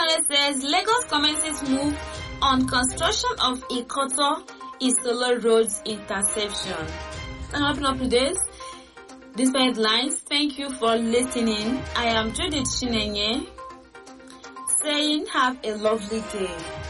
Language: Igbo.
Akindele says Lagos commences move on construction of Ikoto-Isolo Roads intersection. And wrapping up with these headlines. Thank you for listening. I am Judith Chinenye saying have a lovely day.